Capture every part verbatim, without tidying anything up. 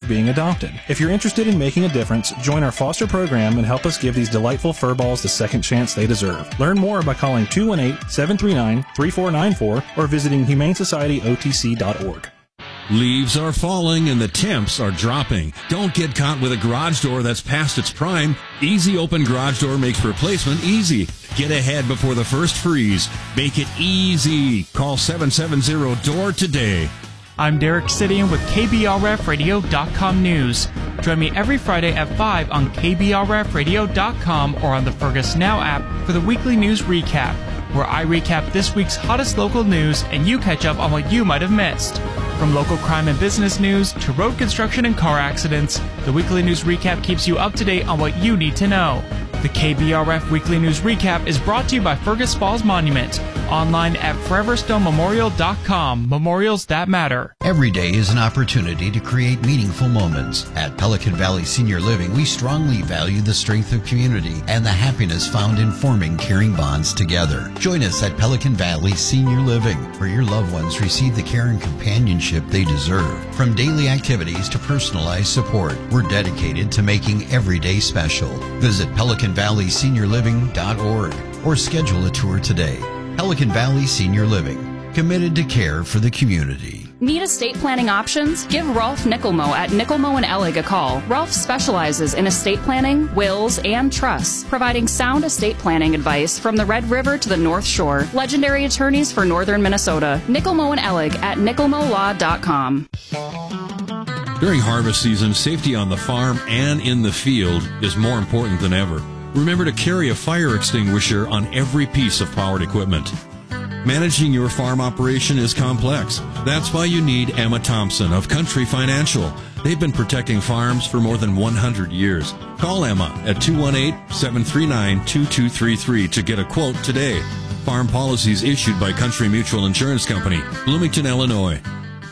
being adopted. If you're interested in making a difference, join our foster program and help us give these delightful furballs the second chance they deserve. Learn more by calling two one eight, seven three nine, three four nine four or visiting humane society o t c dot org. Leaves are falling and the temps are dropping. Don't get caught with a garage door that's past its prime. Easy Open Garage Door makes replacement easy. Get ahead before the first freeze. Make it easy. Call seven seven zero D O O R today. I'm Derek Sidian with K B R F radio dot com News. Join me every Friday at five on K B R F radio dot com or on the Fergus Now app for the weekly news recap, where I recap this week's hottest local news and you catch up on what you might have missed. From local crime and business news to road construction and car accidents, the weekly news recap keeps you up to date on what you need to know. The K B R F Weekly News Recap is brought to you by Fergus Falls Monument. Online at forever stone memorial dot com. Memorials that matter. Every day is an opportunity to create meaningful moments. At Pelican Valley Senior Living, we strongly value the strength of community and the happiness found in forming caring bonds together. Join us at Pelican Valley Senior Living, where your loved ones receive the care and companionship they deserve. From daily activities to personalized support, we're dedicated to making every day special. Visit pelican valley senior living dot org or schedule a tour today. Pelican Valley Senior Living, committed to care for the community. Need estate planning options? Give Rolf Nickelmo at Nickelmo and Ellig a call. Rolf specializes in estate planning, wills, and trusts, providing sound estate planning advice from the Red River to the North Shore. Legendary attorneys for northern Minnesota. Nickelmo and Ellig at nickelmo law dot com. During harvest season, safety on the farm and in the field is more important than ever. Remember to carry a fire extinguisher on every piece of powered equipment. Managing your farm operation is complex. That's why you need Emma Thompson of Country Financial. They've been protecting farms for more than one hundred years. Call Emma at two one eight, seven three nine, two two three three to get a quote today. Farm policies issued by Country Mutual Insurance Company, Bloomington, Illinois.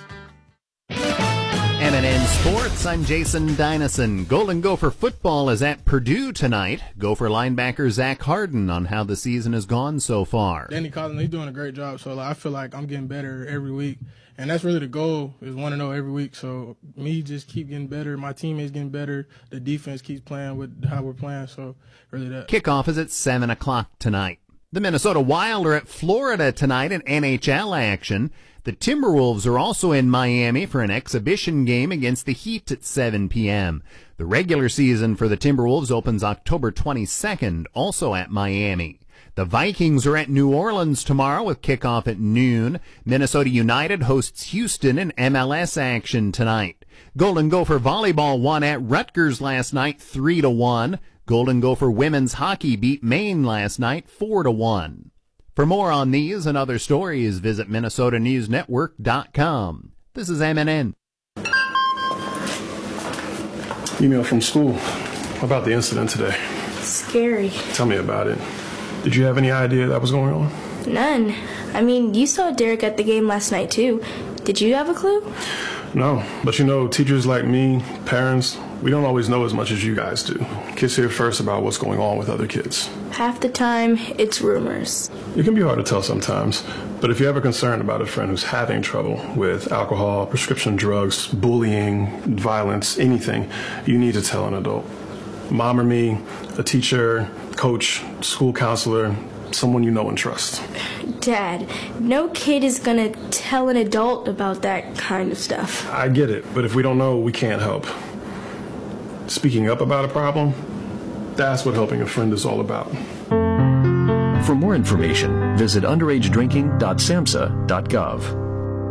M and N Sports, I'm Jason Dynison. Golden Gopher football is at Purdue tonight. Gopher linebacker Zach Harden on how the season has gone so far. Danny Collins, he's doing a great job, so like, I feel like I'm getting better every week. And that's really the goal, is want to know every week. So me just keep getting better, my teammates getting better, the defense keeps playing with how we're playing, so really that. Kickoff is at seven o'clock tonight. The Minnesota Wild are at Florida tonight in N H L action. The Timberwolves are also in Miami for an exhibition game against the Heat at seven p.m. The regular season for the Timberwolves opens October twenty-second, also at Miami. The Vikings are at New Orleans tomorrow with kickoff at noon. Minnesota United hosts Houston in M L S action tonight. Golden Gopher volleyball won at Rutgers last night three to one. Golden Gopher women's hockey beat Maine last night four to one. For more on these and other stories, visit minnesota news network dot com. This is M and N. Email from school about the incident today. Scary. Tell me about it. Did you have any idea that was going on? None. I mean, you saw Derek at the game last night, too. Did you have a clue? No, but you know, teachers like me, parents, we don't always know as much as you guys do. Kids hear first about what's going on with other kids. Half the time, it's rumors. It can be hard to tell sometimes, but if you're ever concerned about a friend who's having trouble with alcohol, prescription drugs, bullying, violence, anything, you need to tell an adult. Mom or me, a teacher, coach, school counselor, someone you know and trust. Dad, no kid is gonna tell an adult about that kind of stuff. I get it, but if we don't know, we can't help. Speaking up about a problem, that's what helping a friend is all about. For more information, visit underage drinking dot samhsa dot gov.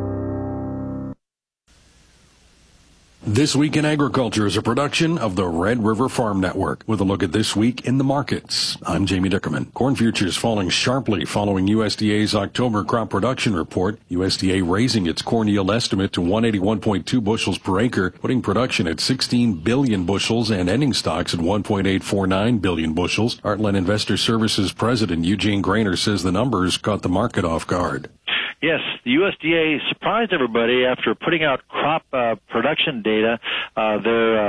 This Week in Agriculture is a production of the Red River Farm Network with a look at this week in the markets. I'm Jamie Dickerman. Corn futures falling sharply following U S D A's October crop production report. U S D A raising its corn yield estimate to one eighty-one point two bushels per acre, putting production at sixteen billion bushels and ending stocks at one point eight four nine billion bushels. Heartland Investor Services President Eugene Grainer says the numbers caught the market off guard. Yes, the U S D A surprised everybody after putting out crop uh, production data. Uh, their uh,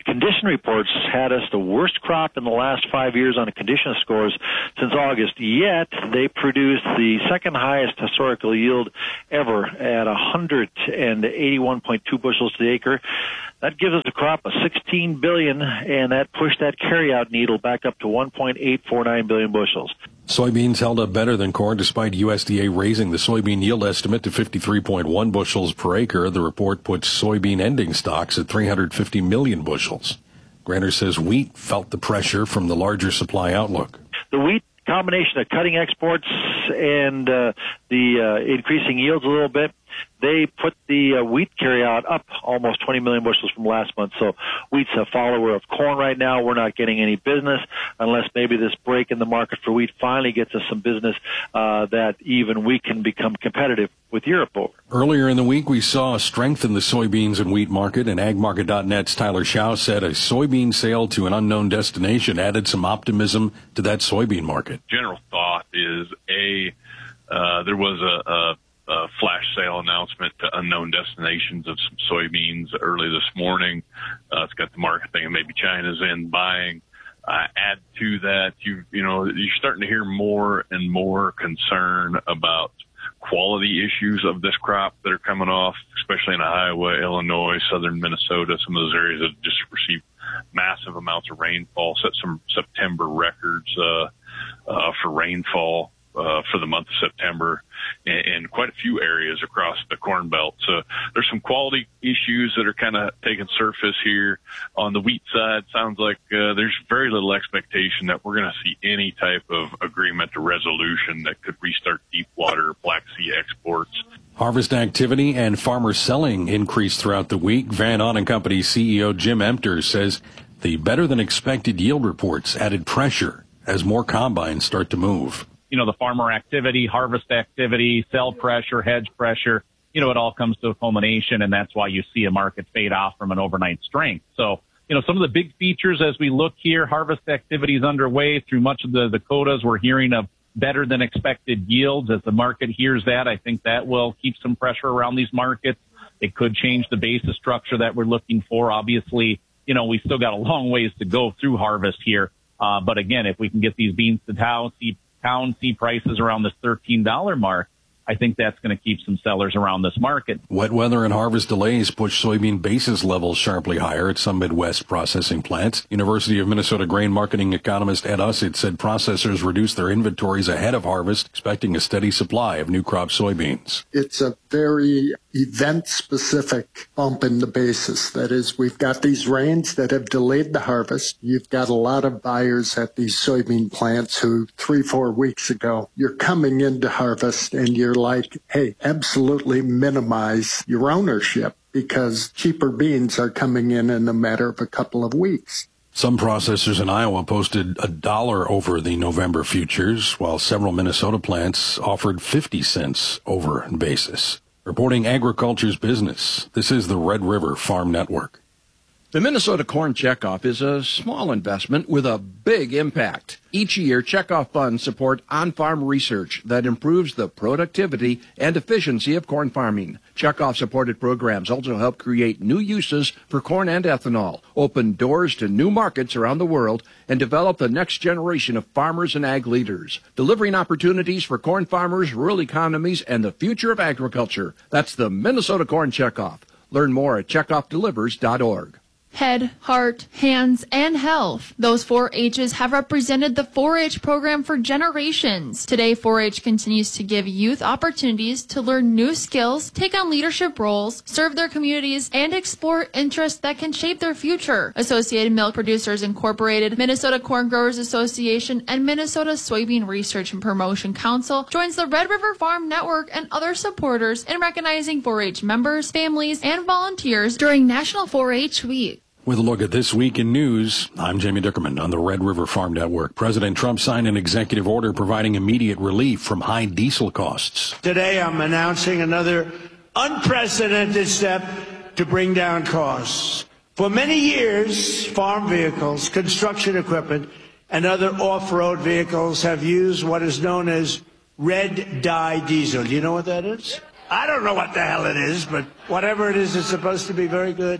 condition reports had us the worst crop in the last five years on the condition scores since August, yet they produced the second highest historical yield ever at one hundred eighty-one point two bushels to the acre. That gives us a crop of sixteen billion, and that pushed that carryout needle back up to one point eight four nine billion bushels. Soybeans held up better than corn despite U S D A raising the soybean yield estimate to fifty-three point one bushels per acre. The report puts soybean ending stocks at three hundred fifty million bushels. Granter says wheat felt the pressure from the larger supply outlook. The wheat combination of cutting exports and uh, the uh, increasing yields a little bit, they put the uh, wheat carryout up almost twenty million bushels from last month. So wheat's a follower of corn right now. We're not getting any business unless maybe this break in the market for wheat finally gets us some business uh, that even we can become competitive with Europe over. Earlier in the week, we saw a strength in the soybeans and wheat market, and ag market dot net's Tyler Schau said a soybean sale to an unknown destination added some optimism to that soybean market. General thought is, A, uh, there was a, a Uh, flash sale announcement to unknown destinations of some soybeans early this morning. Uh, it's got the market thinking maybe China's in buying. Uh, add to that, you you know, you're starting to hear more and more concern about quality issues of this crop that are coming off, especially in Iowa, Illinois, southern Minnesota, some of those areas that just received massive amounts of rainfall, set some September records uh, uh, for rainfall. Uh, for the month of September in quite a few areas across the Corn Belt. So there's some quality issues that are kind of taking surface here. On the wheat side, sounds like uh, there's very little expectation that we're going to see any type of agreement or resolution that could restart deep water Black Sea exports. Harvest activity and farmer selling increased throughout the week. Van On and Company C E O Jim Emter says the better-than-expected yield reports added pressure as more combines start to move. You know, the farmer activity, harvest activity, sell pressure, hedge pressure, you know, it all comes to a culmination, and that's why you see a market fade off from an overnight strength. So, you know, some of the big features as we look here, harvest activity is underway through much of the Dakotas. We're hearing of better than expected yields. As the market hears that, I think that will keep some pressure around these markets. It could change the basis structure that we're looking for. Obviously, you know, we still got a long ways to go through harvest here. Uh, but again, if we can get these beans to town, see Town see prices around this thirteen dollars mark, I think that's going to keep some sellers around this market. Wet weather and harvest delays push soybean basis levels sharply higher at some Midwest processing plants. University of Minnesota grain marketing economist Ed Ussett said processors reduced their inventories ahead of harvest, expecting a steady supply of new crop soybeans. It's a very event-specific bump in the basis. That is, we've got these rains that have delayed the harvest. You've got a lot of buyers at these soybean plants who three, four weeks ago, you're coming into harvest and you're like, hey, absolutely minimize your ownership because cheaper beans are coming in in a matter of a couple of weeks. Some processors in Iowa posted a dollar over the November futures, while several Minnesota plants offered fifty cents over basis. Reporting agriculture's business, this is the Red River Farm Network. The Minnesota Corn Checkoff is a small investment with a big impact. Each year, checkoff funds support on-farm research that improves the productivity and efficiency of corn farming. Checkoff-supported programs also help create new uses for corn and ethanol, open doors to new markets around the world, and develop the next generation of farmers and ag leaders, delivering opportunities for corn farmers, rural economies, and the future of agriculture. That's the Minnesota Corn Checkoff. Learn more at checkoff delivers dot org. Head, heart, hands, and health. Those four H's have represented the four H program for generations. Today, four H continues to give youth opportunities to learn new skills, take on leadership roles, serve their communities, and explore interests that can shape their future. Associated Milk Producers Incorporated, Minnesota Corn Growers Association, and Minnesota Soybean Research and Promotion Council joins the Red River Farm Network and other supporters in recognizing four H members, families, and volunteers during National four H Week. With a look at this week in news, I'm Jamie Dickerman on the Red River Farm Network. President Trump signed an executive order providing immediate relief from high diesel costs. Today I'm announcing another unprecedented step to bring down costs. For many years, farm vehicles, construction equipment, and other off-road vehicles have used what is known as red dye diesel. Do you know what that is? I don't know what the hell it is, but whatever it is, it's supposed to be very good.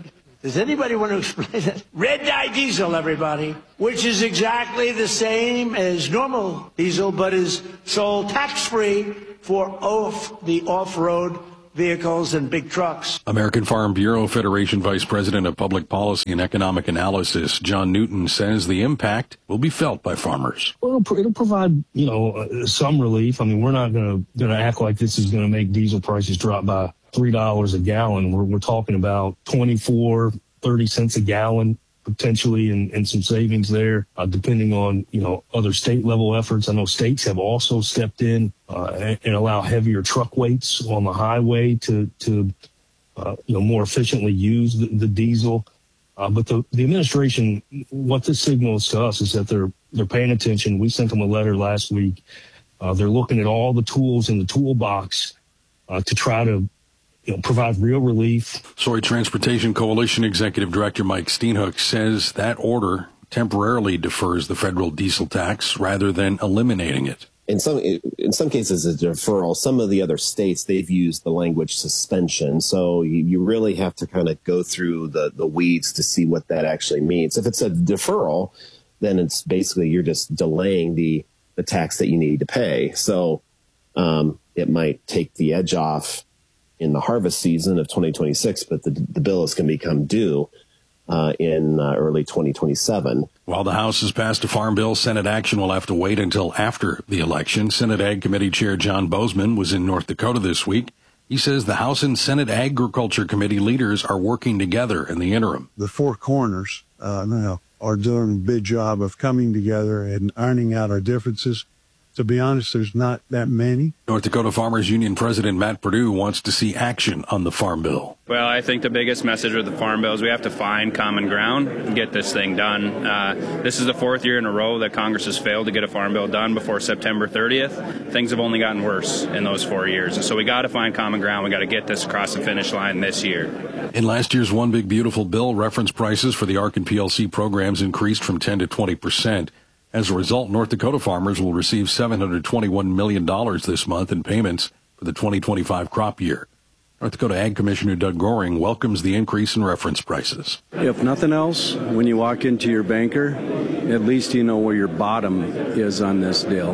Does anybody want to explain that? Red dye diesel, everybody, which is exactly the same as normal diesel, but is sold tax-free for off the off-road vehicles and big trucks. American Farm Bureau Federation Vice President of Public Policy and Economic Analysis, John Newton, says the impact will be felt by farmers. Well, it'll, it'll provide, you know, uh, some relief. I mean, we're not going to going to act like this is going to make diesel prices drop by three dollars a gallon. We're, we're talking about twenty-four, thirty cents a gallon potentially, and, and some savings there, uh, depending on, you know, other state level efforts. I know states have also stepped in uh, and, and allow heavier truck weights on the highway to, to uh, you know, more efficiently use the, the diesel. Uh, but the, the administration, what this signals to us is that they're, they're paying attention. We sent them a letter last week. Uh, they're looking at all the tools in the toolbox uh, to try to, you know, provide real relief. Soy Transportation Coalition Executive Director Mike Steenhoek says that order temporarily defers the federal diesel tax rather than eliminating it. In some in some cases, it's a deferral. Some of the other states, they've used the language suspension. So you, you really have to kind of go through the, the weeds to see what that actually means. If it's a deferral, then it's basically you're just delaying the, the tax that you need to pay. So um, it might take the edge off in the harvest season of twenty twenty-six, but the, the bill is going to become due uh, in uh, early twenty twenty-seven. While the House has passed a farm bill, Senate action will have to wait until after the election. Senate Ag Committee Chair John Bozeman was in North Dakota this week. He says the House and Senate Agriculture Committee leaders are working together in the interim. The four corners uh, now are doing a big job of coming together and ironing out our differences. To be honest, there's not that many. North Dakota Farmers Union President Matt Perdue wants to see action on the Farm Bill. Well, I think the biggest message with the Farm Bill is we have to find common ground and get this thing done. Uh, this is the fourth year in a row that Congress has failed to get a Farm Bill done before September thirtieth. Things have only gotten worse in those four years. And so we got to find common ground. We got to get this across the finish line this year. In last year's One Big Beautiful Bill, reference prices for the A R C and P L C programs increased from ten to twenty percent. As a result, North Dakota farmers will receive seven hundred twenty-one million dollars this month in payments for the twenty twenty-five crop year. North Dakota Ag Commissioner Doug Goring welcomes the increase in reference prices. If nothing else, when you walk into your banker, at least you know where your bottom is on this deal.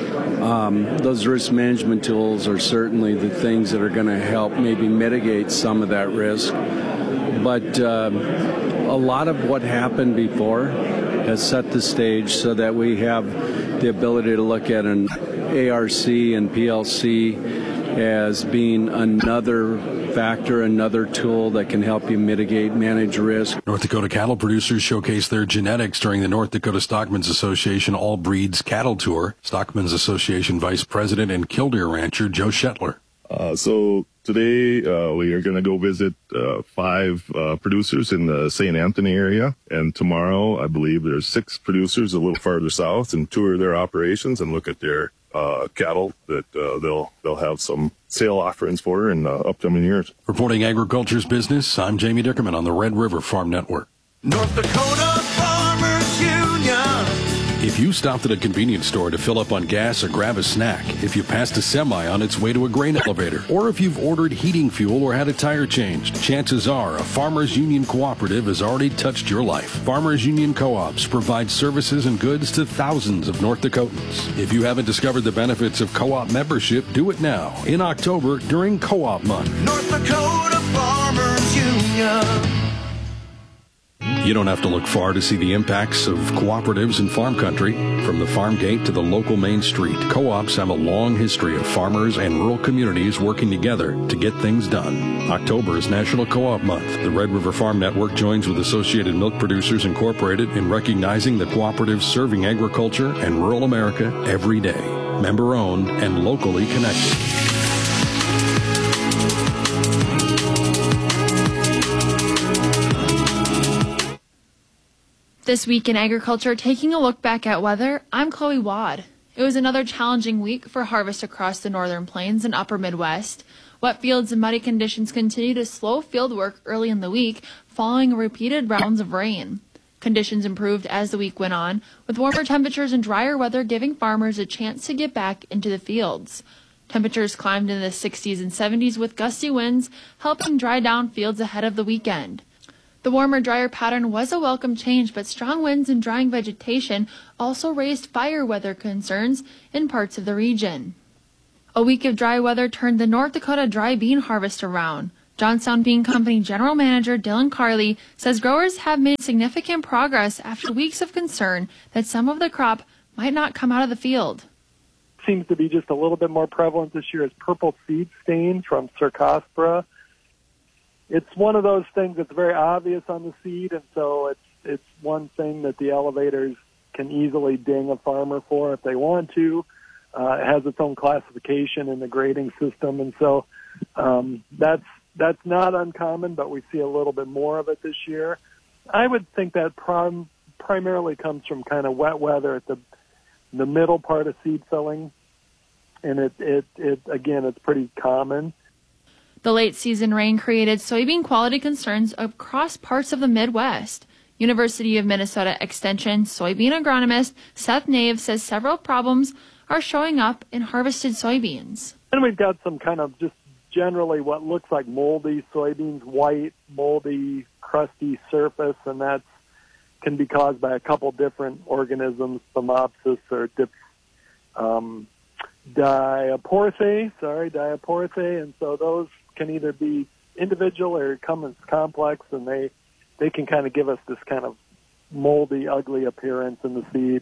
Um, those risk management tools are certainly the things that are going to help maybe mitigate some of that risk. But uh, a lot of what happened before has set the stage so that we have the ability to look at an A R C and P L C as being another factor, another tool that can help you mitigate, manage risk. North Dakota cattle producers showcased their genetics during the North Dakota Stockmen's Association All Breeds Cattle Tour. Stockmen's Association Vice President and Killdeer rancher Joe Shetler. Uh, so today uh, we are going to go visit uh, five uh, producers in the Saint Anthony area, and tomorrow I believe there's six producers a little farther south and tour their operations and look at their uh, cattle that uh, they'll they'll have some sale offerings for in uh, upcoming years. Reporting agriculture's business, I'm Jamie Dickerman on the Red River Farm Network. North Dakota Farmers Union. If you stopped at a convenience store to fill up on gas or grab a snack, if you passed a semi on its way to a grain elevator, or if you've ordered heating fuel or had a tire changed, chances are a Farmers Union cooperative has already touched your life. Farmers Union Co-ops provide services and goods to thousands of North Dakotans. If you haven't discovered the benefits of co-op membership, do it now in October during Co-op Month. North Dakota Farmers Union. You don't have to look far to see the impacts of cooperatives in farm country. From the farm gate to the local main street, co-ops have a long history of farmers and rural communities working together to get things done. October is National Co-op Month. The Red River Farm Network joins with Associated Milk Producers Incorporated in recognizing the cooperatives serving agriculture and rural America every day. Member-owned and locally connected. This week in agriculture, taking a look back at weather, I'm Chloe Wad. It was another challenging week for harvest across the northern plains and upper Midwest. Wet fields and muddy conditions continue to slow field work early in the week, following repeated rounds of rain. Conditions improved as the week went on, with warmer temperatures and drier weather giving farmers a chance to get back into the fields. Temperatures climbed into the sixties and seventies with gusty winds, helping dry down fields ahead of the weekend. The warmer, drier pattern was a welcome change, but strong winds and drying vegetation also raised fire weather concerns in parts of the region. A week of dry weather turned the North Dakota dry bean harvest around. Johnstown Bean Company General Manager Dylan Carley says growers have made significant progress after weeks of concern that some of the crop might not come out of the field. Seems to be just a little bit more prevalent this year is purple seed stain from Cercospora. It's one of those things that's very obvious on the seed, and so it's it's one thing that the elevators can easily ding a farmer for if they want to. Uh, it has its own classification in the grading system, and so um, that's that's not uncommon, but we see a little bit more of it this year. I would think that prim- primarily comes from kind of wet weather at the the middle part of seed filling, and it it, it again it's pretty common. The late season rain created soybean quality concerns across parts of the Midwest. University of Minnesota Extension soybean agronomist Seth Nave says several problems are showing up in harvested soybeans. And we've got some kind of just generally what looks like moldy soybeans, white, moldy, crusty surface, and that can be caused by a couple different organisms, Phomopsis or dip, um, Diaporthae, sorry, Diaporthae, and so those can either be individual or come as complex, and they they can kind of give us this kind of moldy, ugly appearance in the seed.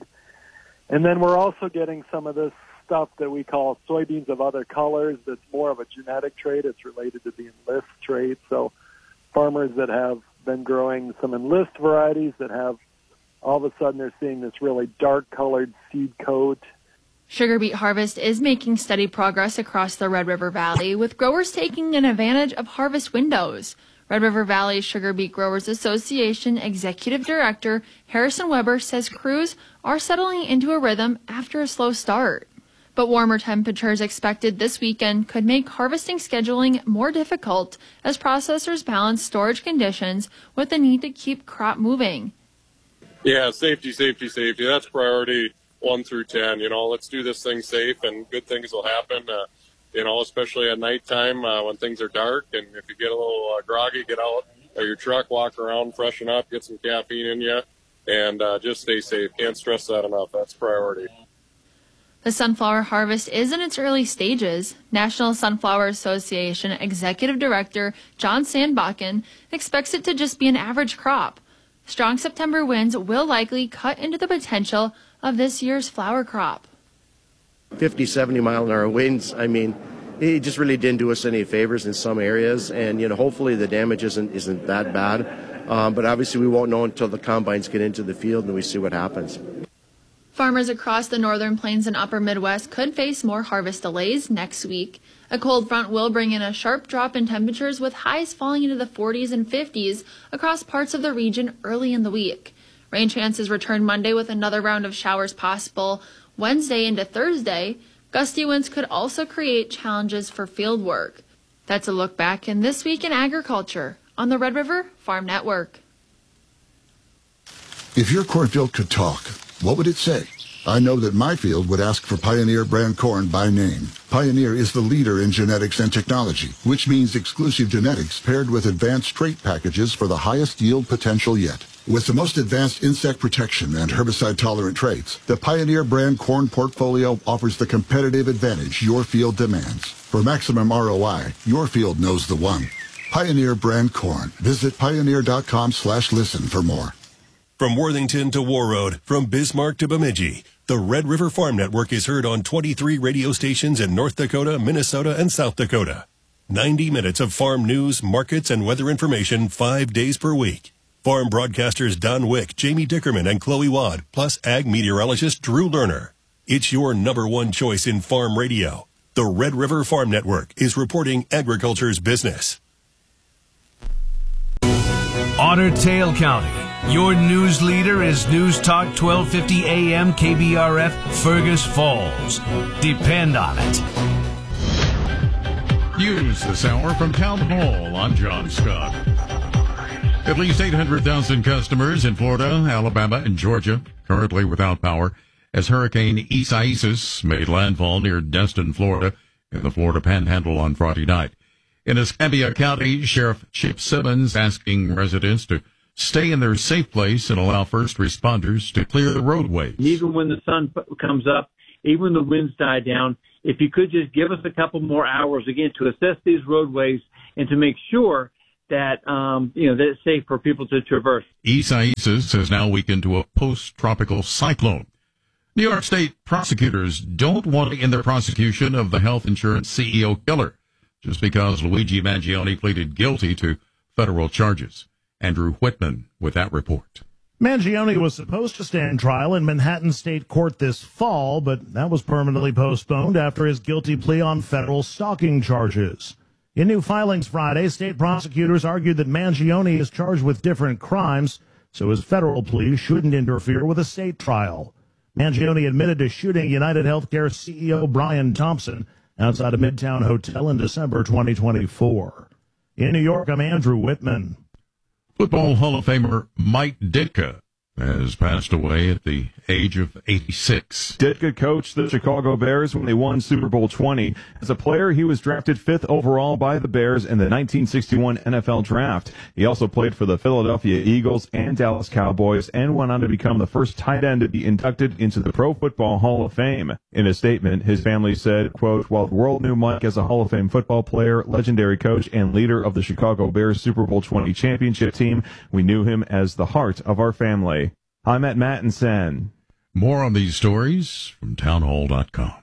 And then we're also getting some of this stuff that we call soybeans of other colors that's more of a genetic trait. It's related to the enlist trait. So farmers that have been growing some enlist varieties that have all of a sudden they're seeing this really dark colored seed coat. Sugar beet harvest is making steady progress across the Red River Valley, with growers taking an advantage of harvest windows. Red River Valley Sugar Beet Growers Association Executive Director Harrison Weber says crews are settling into a rhythm after a slow start. But warmer temperatures expected this weekend could make harvesting scheduling more difficult as processors balance storage conditions with the need to keep crop moving. Yeah, safety, safety, safety. That's priority one through ten. You know, let's do this thing safe and good things will happen, uh, you know, especially at nighttime uh, when things are dark. And if you get a little uh, groggy, get out of your truck, walk around, freshen up, get some caffeine in you, and uh, just stay safe. Can't stress that enough. That's priority. The sunflower harvest is in its early stages. National Sunflower Association Executive Director John Sandbakken expects it to just be an average crop. Strong September winds will likely cut into the potential of this year's flower crop. fifty, seventy mile an hour winds, I mean, it just really didn't do us any favors in some areas, and you know, hopefully the damage isn't isn't that bad. Um, but obviously we won't know until the combines get into the field and we see what happens. Farmers across the northern plains and upper Midwest could face more harvest delays next week. A cold front will bring in a sharp drop in temperatures, with highs falling into the forties and fifties across parts of the region early in the week. Rain chances return Monday with another round of showers possible Wednesday into Thursday. Gusty winds could also create challenges for field work. That's a look back in This Week in Agriculture on the Red River Farm Network. If your cornfield could talk, what would it say? I know that my field would ask for Pioneer brand corn by name. Pioneer is the leader in genetics and technology, which means exclusive genetics paired with advanced trait packages for the highest yield potential yet. With the most advanced insect protection and herbicide-tolerant traits, the Pioneer brand corn portfolio offers the competitive advantage your field demands. For maximum R O I, your field knows the one. Pioneer brand corn. Visit pioneer.com slash listen for more. From Worthington to Warroad, from Bismarck to Bemidji, the Red River Farm Network is heard on twenty-three radio stations in North Dakota, Minnesota, and South Dakota. ninety minutes of farm news, markets, and weather information five days per week. Farm broadcasters Don Wick, Jamie Dickerman, and Chloe Wadd, plus ag meteorologist Drew Lerner. It's your number one choice in farm radio. The Red River Farm Network is reporting agriculture's business. Otter Tail County, your news leader is News Talk twelve fifty A M K B R F Fergus Falls. Depend on it. News this hour from Town Hall. I'm John Scott. At least eight hundred thousand customers in Florida, Alabama, and Georgia currently without power as Hurricane Isaias made landfall near Destin, Florida, in the Florida Panhandle on Friday night. In Escambia County, Sheriff Chip Simmons asking residents to stay in their safe place and allow first responders to clear the roadways. Even when the sun p- comes up, even when the winds die down, if you could just give us a couple more hours, again, to assess these roadways and to make sure that, um, you know, that it's safe for people to traverse. Isaias has now weakened to a post-tropical cyclone. New York State prosecutors don't want to end their prosecution of the health insurance C E O killer just because Luigi Mangione pleaded guilty to federal charges. Andrew Whitman with that report. Mangione was supposed to stand trial in Manhattan State Court this fall, but that was permanently postponed after his guilty plea on federal stalking charges. In new filings Friday, state prosecutors argued that Mangione is charged with different crimes, so his federal plea shouldn't interfere with a state trial. Mangione admitted to shooting United Healthcare C E O Brian Thompson outside a Midtown hotel in December twenty twenty-four. In New York, I'm Andrew Whitman. Football Hall of Famer Mike Ditka has passed away at the age of eighty-six. Ditka coached the Chicago Bears when they won Super Bowl twenty. As a player, he was drafted fifth overall by the Bears in the nineteen sixty-one N F L Draft. He also played for the Philadelphia Eagles and Dallas Cowboys and went on to become the first tight end to be inducted into the Pro Football Hall of Fame. In a statement, his family said, quote, "While the world knew Mike as a Hall of Fame football player, legendary coach, and leader of the Chicago Bears Super Bowl twenty championship team, we knew him as the heart of our family." I'm at Mattinson. More on these stories from townhall dot com.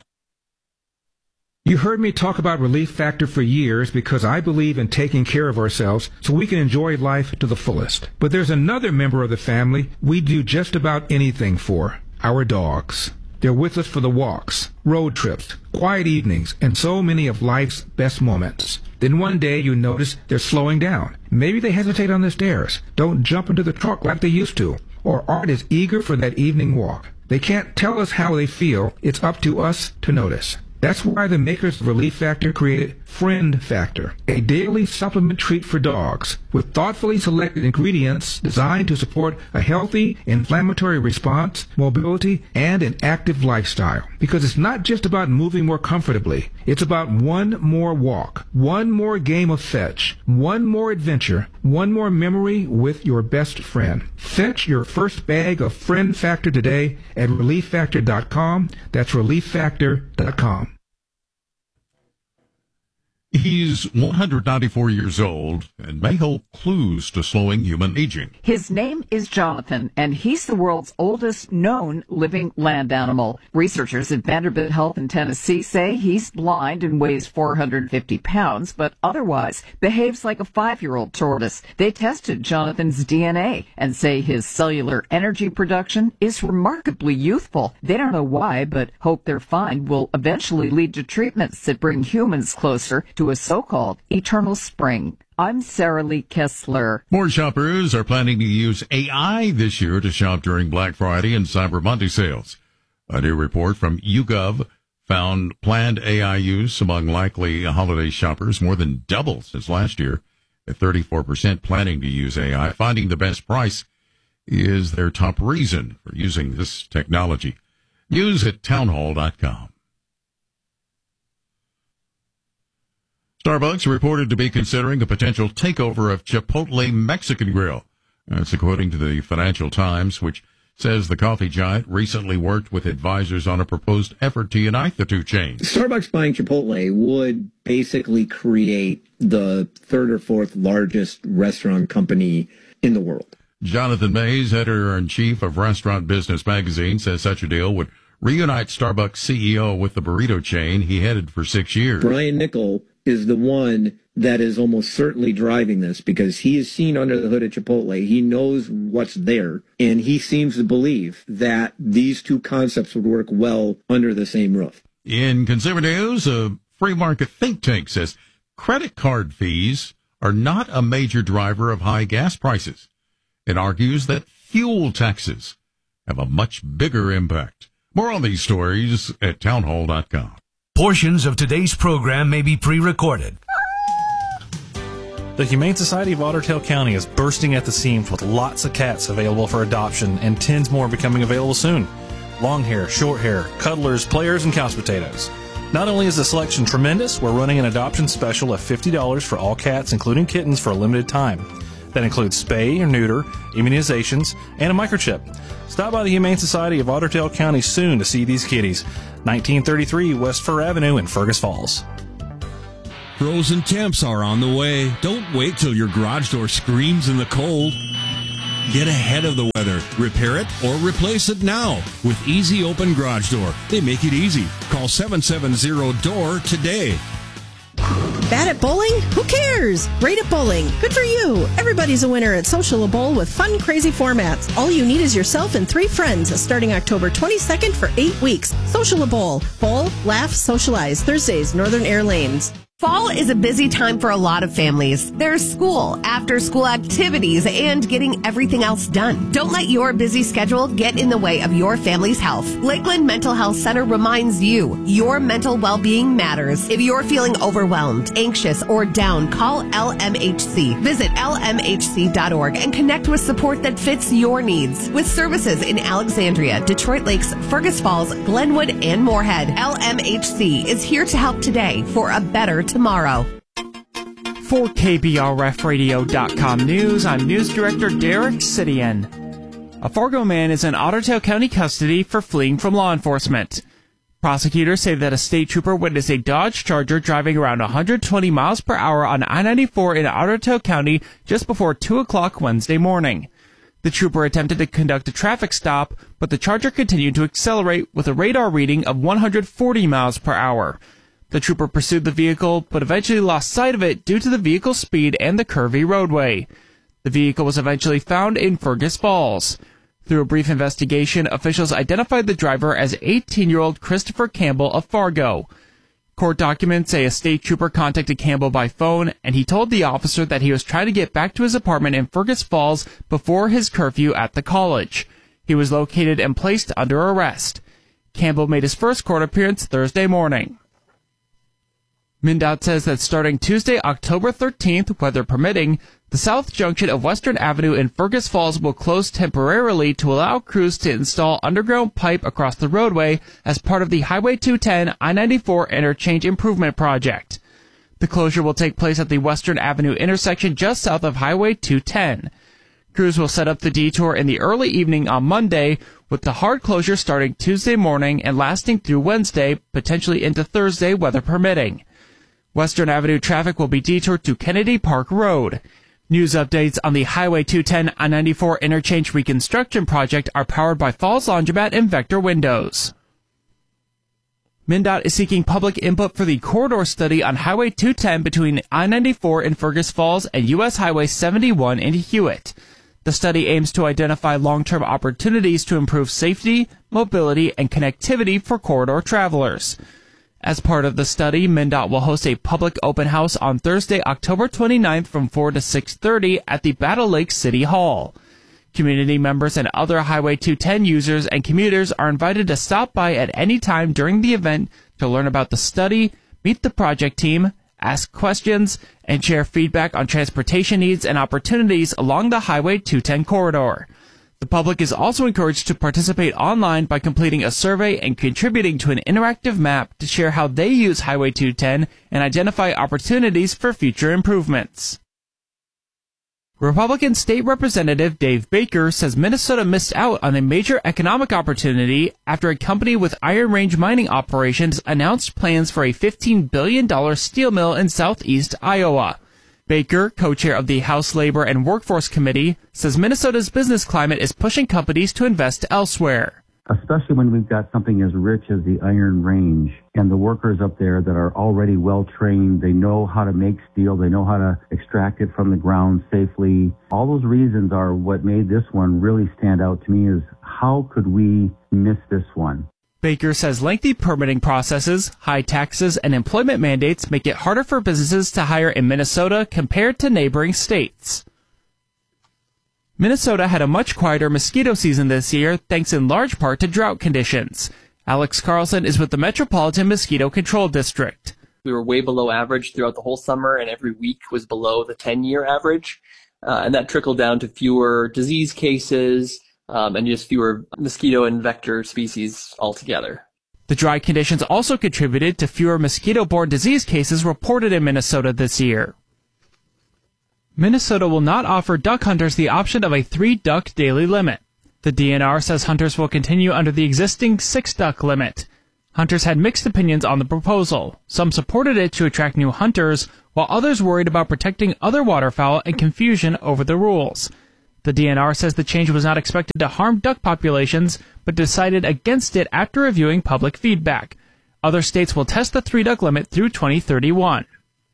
You heard me talk about Relief Factor for years because I believe in taking care of ourselves so we can enjoy life to the fullest. But there's another member of the family we do just about anything for, our dogs. They're with us for the walks, road trips, quiet evenings, and so many of life's best moments. Then one day you notice they're slowing down. Maybe they hesitate on the stairs, don't jump into the truck like they used to, or aren't as eager for that evening walk. They can't tell us how they feel. It's up to us to notice. That's why the makers of Relief Factor created Friend Factor, a daily supplement treat for dogs with thoughtfully selected ingredients designed to support a healthy inflammatory response, mobility, and an active lifestyle. Because it's not just about moving more comfortably. It's about one more walk, one more game of fetch, one more adventure, one more memory with your best friend. Fetch your first bag of Friend Factor today at relief factor dot com. That's relief factor dot com. He's one hundred ninety-four years old and may hold clues to slowing human aging. His name is Jonathan, and he's the world's oldest known living land animal. Researchers at Vanderbilt Health in Tennessee say he's blind and weighs four hundred fifty pounds, but otherwise behaves like a five-year-old tortoise. They tested Jonathan's D N A and say his cellular energy production is remarkably youthful. They don't know why, but hope their find will eventually lead to treatments that bring humans closer to a so-called eternal spring. I'm Sarah Lee Kessler. More shoppers are planning to use A I this year to shop during Black Friday and Cyber Monday sales. A new report from YouGov found planned A I use among likely holiday shoppers more than double since last year, at thirty-four percent planning to use A I. Finding the best price is their top reason for using this technology. News at townhall dot com. Starbucks reported to be considering a potential takeover of Chipotle Mexican Grill. That's according to the Financial Times, which says the coffee giant recently worked with advisors on a proposed effort to unite the two chains. Starbucks buying Chipotle would basically create the third or fourth largest restaurant company in the world. Jonathan Mays, editor-in-chief of Restaurant Business Magazine, says such a deal would reunite Starbucks C E O with the burrito chain he headed for six years. Brian Niccol is the one that is almost certainly driving this because he is seen under the hood at Chipotle. He knows what's there, and he seems to believe that these two concepts would work well under the same roof. In consumer news, a free market think tank says credit card fees are not a major driver of high gas prices. It argues that fuel taxes have a much bigger impact. More on these stories at townhall dot com. Portions of today's program may be pre-recorded. The Humane Society of Ottertail County is bursting at the seams with lots of cats available for adoption and tens more becoming available soon. Long hair, short hair, cuddlers, players, and couch potatoes. Not only is the selection tremendous, we're running an adoption special of fifty dollars for all cats, including kittens, for a limited time. That includes spay or neuter, immunizations, and a microchip. Stop by the Humane Society of Otter Tail County soon to see these kitties. nineteen thirty-three West Fur Avenue in Fergus Falls. Frozen temps are on the way. Don't wait till your garage door screams in the cold. Get ahead of the weather. Repair it or replace it now with Easy Open Garage Door. They make it easy. Call seven seven zero D O O R today. Bad at bowling? Who cares? Great at bowling. Good for you. Everybody's a winner at Social Bowl with fun, crazy formats. All you need is yourself and three friends starting October twenty-second for eight weeks. Social Bowl. Bowl, laugh, socialize. Thursdays, Northern Air Lanes. Fall is a busy time for a lot of families. There's school, after-school activities, and getting everything else done. Don't let your busy schedule get in the way of your family's health. Lakeland Mental Health Center reminds you, your mental well-being matters. If you're feeling overwhelmed, anxious, or down, call L M H C. Visit L M H C dot org and connect with support that fits your needs. With services in Alexandria, Detroit Lakes, Fergus Falls, Glenwood, and Moorhead, L M H C is here to help today for a better tomorrow. For K B R F radio dot com News, I'm News Director Derek Sidian. A Fargo man is in Otter Tail County custody for fleeing from law enforcement. Prosecutors say that a state trooper witnessed a Dodge Charger driving around one hundred twenty miles per hour on I ninety-four in Otter Tail County just before two o'clock Wednesday morning. The trooper attempted to conduct a traffic stop, but the Charger continued to accelerate with a radar reading of one hundred forty miles per hour. The trooper pursued the vehicle, but eventually lost sight of it due to the vehicle's speed and the curvy roadway. The vehicle was eventually found in Fergus Falls. Through a brief investigation, officials identified the driver as eighteen-year-old Christopher Campbell of Fargo. Court documents say a state trooper contacted Campbell by phone, and he told the officer that he was trying to get back to his apartment in Fergus Falls before his curfew at the college. He was located and placed under arrest. Campbell made his first court appearance Thursday morning. MnDOT says that starting Tuesday, October thirteenth, weather permitting, the south junction of Western Avenue in Fergus Falls will close temporarily to allow crews to install underground pipe across the roadway as part of the Highway two ten I ninety-four Interchange Improvement Project. The closure will take place at the Western Avenue intersection just south of Highway two ten. Crews will set up the detour in the early evening on Monday, with the hard closure starting Tuesday morning and lasting through Wednesday, potentially into Thursday, weather permitting. Western Avenue traffic will be detoured to Kennedy Park Road. News updates on the Highway two ten I ninety-four Interchange Reconstruction Project are powered by Falls Laundromat and Vector Windows. MnDOT is seeking public input for the corridor study on Highway two ten between I ninety-four in Fergus Falls and U S Highway seventy-one in Hewitt. The study aims to identify long-term opportunities to improve safety, mobility, and connectivity for corridor travelers. As part of the study, MnDOT will host a public open house on Thursday, October twenty-ninth from four to six thirty at the Battle Lake City Hall. Community members and other Highway two ten users and commuters are invited to stop by at any time during the event to learn about the study, meet the project team, ask questions, and share feedback on transportation needs and opportunities along the Highway two ten corridor. The public is also encouraged to participate online by completing a survey and contributing to an interactive map to share how they use Highway two ten and identify opportunities for future improvements. Republican State Representative Dave Baker says Minnesota missed out on a major economic opportunity after a company with Iron Range mining operations announced plans for a fifteen billion dollars steel mill in southeast Iowa. Baker, co-chair of the House Labor and Workforce Committee, says Minnesota's business climate is pushing companies to invest elsewhere. Especially when we've got something as rich as the Iron Range and the workers up there that are already well trained. They know how to make steel. They know how to extract it from the ground safely. All those reasons are what made this one really stand out to me is how could we miss this one? Baker says lengthy permitting processes, high taxes, and employment mandates make it harder for businesses to hire in Minnesota compared to neighboring states. Minnesota had a much quieter mosquito season this year, thanks in large part to drought conditions. Alex Carlson is with the Metropolitan Mosquito Control District. We were way below average throughout the whole summer, and every week was below the ten-year average. Uh, and that trickled down to fewer disease cases, Um, and just fewer mosquito and vector species altogether. The dry conditions also contributed to fewer mosquito-borne disease cases reported in Minnesota this year. Minnesota will not offer duck hunters the option of a three-duck daily limit. The D N R says hunters will continue under the existing six-duck limit. Hunters had mixed opinions on the proposal. Some supported it to attract new hunters, while others worried about protecting other waterfowl and confusion over the rules. The D N R says the change was not expected to harm duck populations, but decided against it after reviewing public feedback. Other states will test the three-duck limit through twenty thirty-one.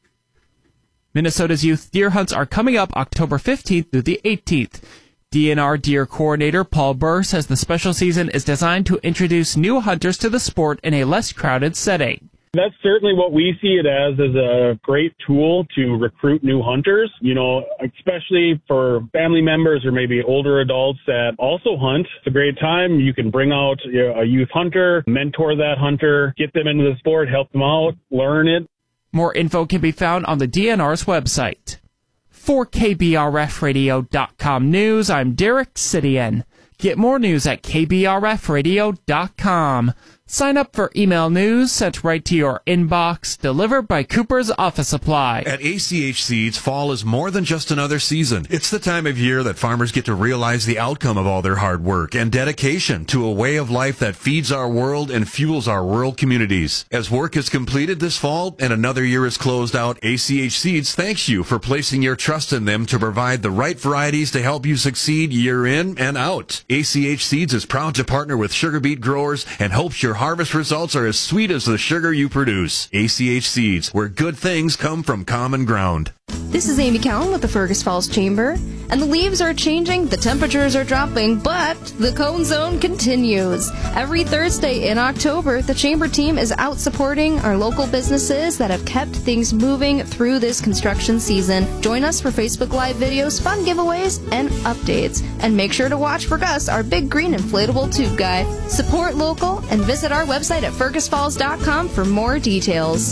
Minnesota's youth deer hunts are coming up October fifteenth through the eighteenth. D N R Deer Coordinator Paul Burr says the special season is designed to introduce new hunters to the sport in a less crowded setting. That's certainly what we see it as, as a great tool to recruit new hunters, you know, especially for family members or maybe older adults that also hunt. It's a great time. You can bring out a youth hunter, mentor that hunter, get them into the sport, help them out, learn it. More info can be found on the D N R's website. For K B R F radio dot com News, I'm Derek Sidian. Get more news at K B R F radio dot com. Sign up for email news sent right to your inbox, delivered by Cooper's Office Supply. At A C H Seeds, fall is more than just another season. It's the time of year that farmers get to realize the outcome of all their hard work and dedication to a way of life that feeds our world and fuels our rural communities. As work is completed this fall and another year is closed out, A C H Seeds thanks you for placing your trust in them to provide the right varieties to help you succeed year in and out. A C H Seeds is proud to partner with sugar beet growers and hopes your harvest results are as sweet as the sugar you produce. A C H Seeds, where good things come from common ground. This is Amy Cowan with the Fergus Falls Chamber, and the leaves are changing, the temperatures are dropping, but the Cone Zone continues. Every Thursday in October, the Chamber team is out supporting our local businesses that have kept things moving through this construction season. Join us for Facebook Live videos, fun giveaways, and updates. And make sure to watch for Gus, our big green inflatable tube guy. Support local and visit our website at fergus falls dot com for more details.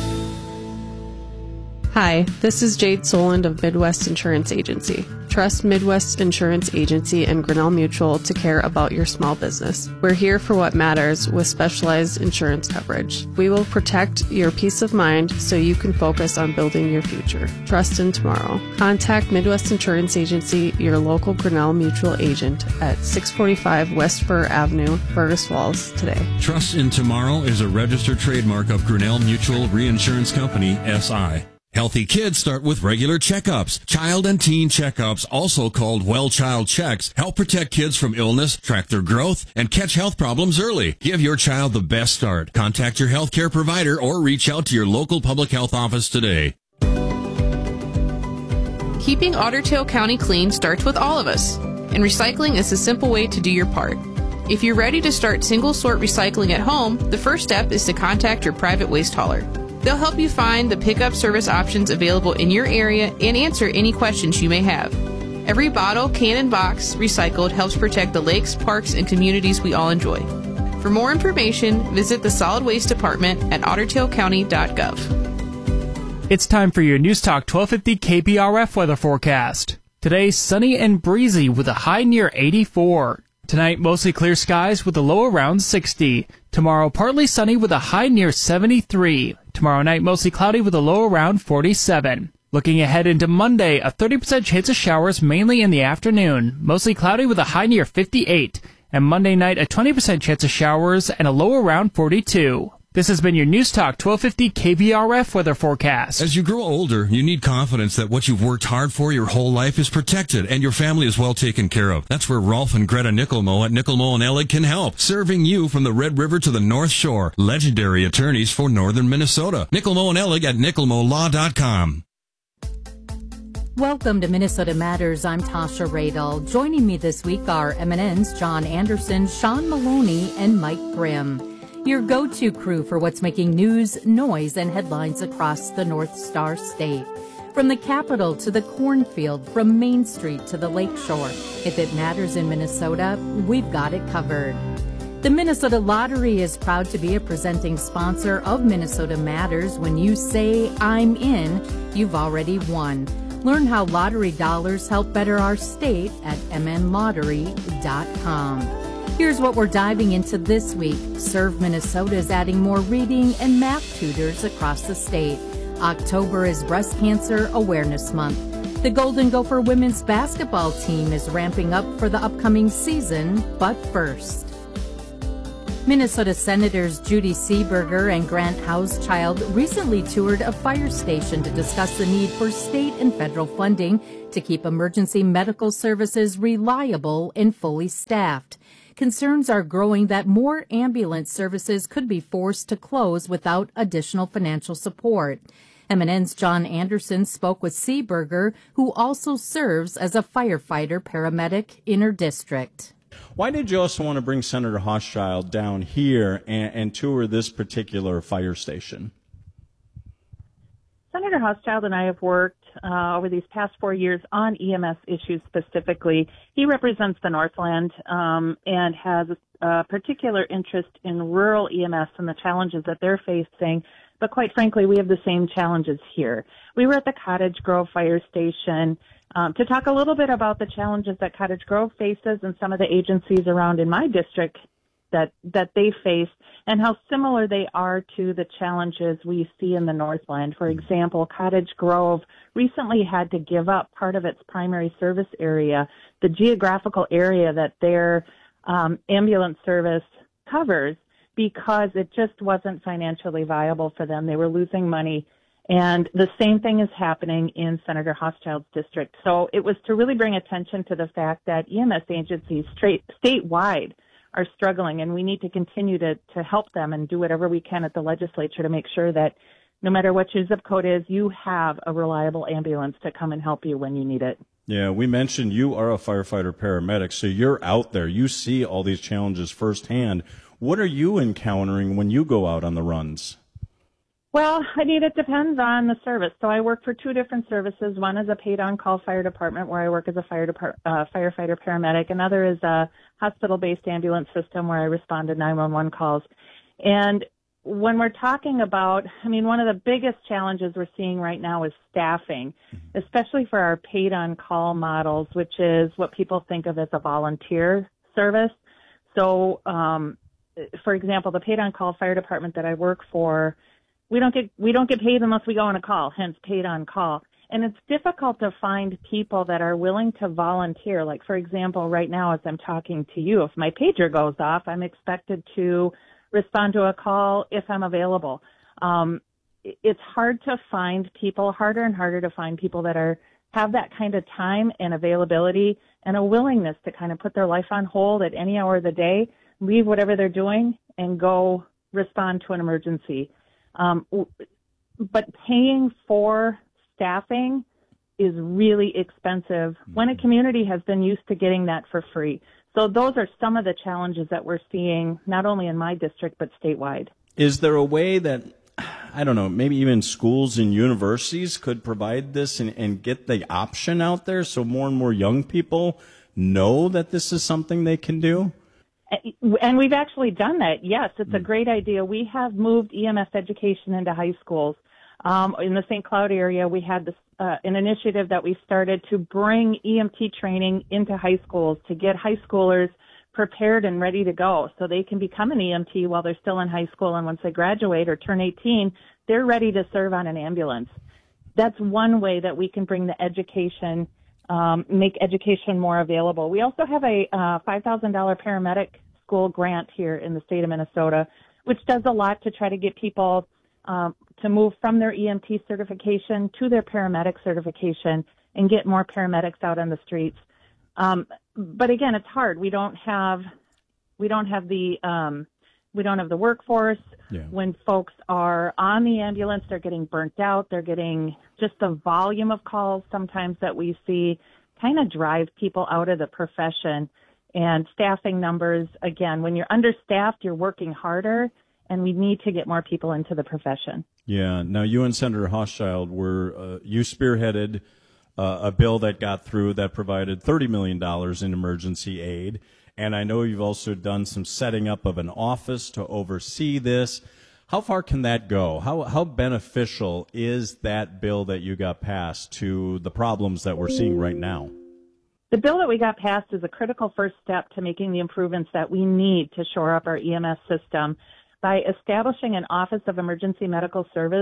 Hi, this is Jade Soland of Midwest Insurance Agency. Trust Midwest Insurance Agency and Grinnell Mutual to care about your small business. We're here for what matters with specialized insurance coverage. We will protect your peace of mind so you can focus on building your future. Trust in tomorrow. Contact Midwest Insurance Agency, your local Grinnell Mutual agent at six forty-five West Fur Avenue, Fergus Falls today. Trust in Tomorrow is a registered trademark of Grinnell Mutual Reinsurance Company, S I Healthy kids start with regular checkups. Child and teen checkups, also called Well Child Checks, help protect kids from illness, track their growth, and catch health problems early. Give your child the best start. Contact your healthcare provider or reach out to your local public health office today. Keeping Otter Tail County clean starts with all of us, and recycling is a simple way to do your part. If you're ready to start single-sort recycling at home, the first step is to contact your private waste hauler. They'll help you find the pickup service options available in your area and answer any questions you may have. Every bottle, can, and box recycled helps protect the lakes, parks, and communities we all enjoy. For more information, visit the Solid Waste Department at otter tail county dot gov. It's time for your News Talk twelve fifty K B R F weather forecast. Today, sunny and breezy with a high near eighty-four. Tonight, mostly clear skies with a low around sixty. Tomorrow, partly sunny with a high near seventy-three. Tomorrow night, mostly cloudy with a low around forty-seven. Looking ahead into Monday, a thirty percent chance of showers mainly in the afternoon. Mostly cloudy with a high near fifty-eight. And Monday night, a twenty percent chance of showers and a low around forty-two. This has been your News Talk twelve fifty K B R F weather forecast. As you grow older, you need confidence that what you've worked hard for your whole life is protected and your family is well taken care of. That's where Rolf and Greta Nickelmo at Nickelmo and Ellig can help, serving you from the Red River to the North Shore. Legendary attorneys for northern Minnesota. Nickelmo and Ellig at nickelmo law dot com. Welcome to Minnesota Matters. I'm Tasha Radel. Joining me this week are M N N's John Anderson, Sean Maloney, and Mike Grimm. Your go-to crew for what's making news, noise, and headlines across the North Star State. From the Capitol to the cornfield, from Main Street to the Lakeshore. If it matters in Minnesota, we've got it covered. The Minnesota Lottery is proud to be a presenting sponsor of Minnesota Matters. When you say, I'm in, you've already won. Learn how lottery dollars help better our state at m n lottery dot com. Here's what we're diving into this week. Serve Minnesota is adding more reading and math tutors across the state. October is Breast Cancer Awareness Month. The Golden Gopher women's basketball team is ramping up for the upcoming season, but first. Minnesota Senators Judy Seeberger and Grant Hauschild recently toured a fire station to discuss the need for state and federal funding to keep emergency medical services reliable and fully staffed. Concerns are growing that more ambulance services could be forced to close without additional financial support. M N N's John Anderson spoke with Seeberger, who also serves as a firefighter paramedic in her district. Why did you also want to bring Senator Hauschild down here and, and tour this particular fire station? Senator Hauschild and I have worked uh, over these past four years on E M S issues specifically. He represents the Northland um, and has a particular interest in rural E M S and the challenges that they're facing. But quite frankly, we have the same challenges here. We were at the Cottage Grove Fire Station um, to talk a little bit about the challenges that Cottage Grove faces and some of the agencies around in my district that that they face and how similar they are to the challenges we see in the Northland. For example, Cottage Grove recently had to give up part of its primary service area, the geographical area that their um, ambulance service covers, because it just wasn't financially viable for them. They were losing money. And the same thing is happening in Senator Hauschild's district. So it was to really bring attention to the fact that E M S agencies straight, statewide are struggling, and we need to continue to, to help them and do whatever we can at the legislature to make sure that no matter what your zip code is, you have a reliable ambulance to come and help you when you need it. Yeah, we mentioned you are a firefighter paramedic, so you're out there. You see all these challenges firsthand. What are you encountering when you go out on the runs? Well, I mean, it depends on the service. So I work for two different services. One is a paid-on-call fire department where I work as a fire depart- uh, firefighter paramedic. Another is a hospital-based ambulance system where I respond to nine one one calls. And when we're talking about, I mean, one of the biggest challenges we're seeing right now is staffing, mm-hmm. especially for our paid-on-call models, which is what people think of as a volunteer service. So, um, for example, the paid-on-call fire department that I work for, we don't get we don't get paid unless we go on a call, hence paid on call. And it's difficult to find people that are willing to volunteer. Like, for example, right now as I'm talking to you, if my pager goes off, I'm expected to respond to a call if I'm available. Um, it's hard to find people, harder and harder to find people that are have that kind of time and availability and a willingness to kind of put their life on hold at any hour of the day, leave whatever they're doing, and go respond to an emergency. Um, but paying for staffing is really expensive when a community has been used to getting that for free. So those are some of the challenges that we're seeing, not only in my district, but statewide. Is there a way that, I don't know, maybe even schools and universities could provide this and, and get the option out there so more and more young people know that this is something they can do? And we've actually done that. Yes, it's a great idea. We have moved E M S education into high schools. Um, in the Saint Cloud area, we had this, uh, an initiative that we started to bring E M T training into high schools to get high schoolers prepared and ready to go so they can become an E M T while they're still in high school. And once they graduate or turn eighteen, they're ready to serve on an ambulance. That's one way that we can bring the education Um, make education more available. We also have a uh, five thousand dollars paramedic school grant here in the state of Minnesota, which does a lot to try to get people um, to move from their E M T certification to their paramedic certification and get more paramedics out on the streets. Um, but again, it's hard. We don't have we don't have the um, we don't have the workforce. Yeah. When folks are on the ambulance, they're getting burnt out. They're getting just the volume of calls sometimes that we see kind of drive people out of the profession. And staffing numbers, again, when you're understaffed, you're working harder, and we need to get more people into the profession. Yeah. Now, you and Senator Hauschild were, uh, you spearheaded uh, a bill that got through that provided thirty million dollars in emergency aid. And I know you've also done some setting up of an office to oversee this. How far can that go? How how beneficial is that bill that you got passed to the problems that we're seeing right now? The bill that we got passed is a critical first step to making the improvements that we need to shore up our E M S system by establishing an Office of Emergency Medical Service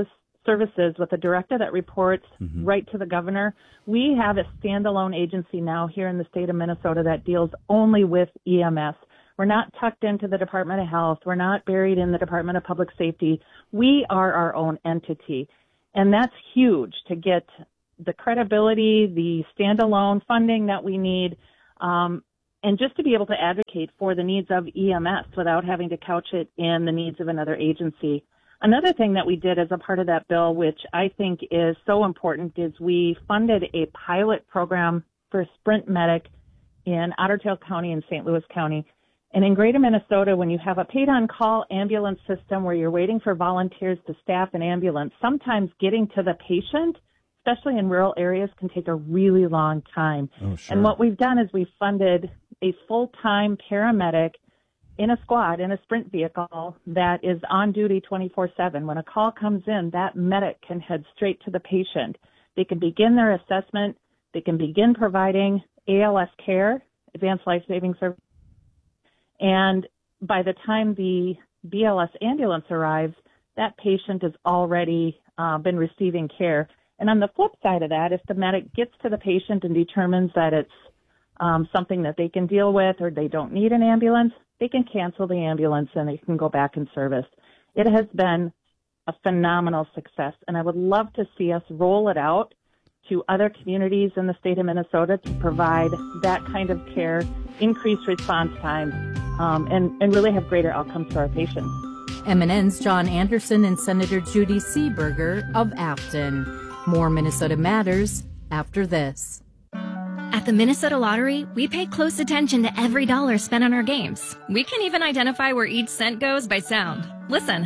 services with a director that reports Mm-hmm. right to the governor. We have a standalone agency now here in the state of Minnesota that deals only with E M S. We're not tucked into the Department of Health. We're not buried in the Department of Public Safety. We are our own entity. And that's huge to get the credibility, the standalone funding that we need, um, and just to be able to advocate for the needs of E M S without having to couch it in the needs of another agency. Another thing that we did as a part of that bill, which I think is so important, is we funded a pilot program for Sprint Medic in Otter Tail County and Saint Louis County. And in Greater Minnesota, when you have a paid-on-call ambulance system where you're waiting for volunteers to staff an ambulance, sometimes getting to the patient, especially in rural areas, can take a really long time. Oh, sure. And what we've done is we've funded a full-time paramedic in a squad, in a Sprint vehicle that is on duty twenty-four seven. When a call comes in, that medic can head straight to the patient. They can begin their assessment. They can begin providing A L S care, advanced life-saving service. And by the time the B L S ambulance arrives, that patient has already uh, been receiving care. And on the flip side of that, if the medic gets to the patient and determines that it's um, something that they can deal with or they don't need an ambulance, they can cancel the ambulance and they can go back in service. It has been a phenomenal success, and I would love to see us roll it out to other communities in the state of Minnesota to provide that kind of care, increase response time, um, and, and really have greater outcomes for our patients. M and N's John Anderson and Senator Judy Seeberger of Afton. More Minnesota Matters after this. At the Minnesota Lottery, we pay close attention to every dollar spent on our games. We can even identify where each cent goes by sound. Listen.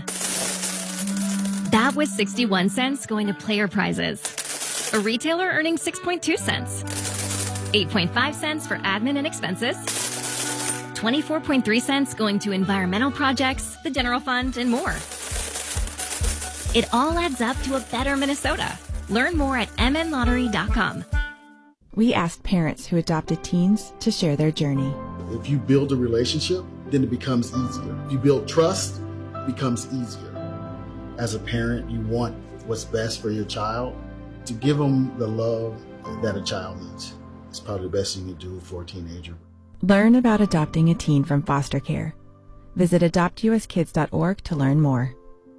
That was sixty-one cents going to player prizes. A retailer earning six point two cents. eight point five cents for admin and expenses. twenty-four point three cents going to environmental projects, the general fund, and more. It all adds up to a better Minnesota. Learn more at m n lottery dot com. We asked parents who adopted teens to share their journey. If you build a relationship, then it becomes easier. If you build trust, it becomes easier. As a parent, you want what's best for your child. To give them the love that a child needs. It's probably the best you can do for a teenager. Learn about adopting a teen from foster care. Visit adopt u s kids dot org to learn more.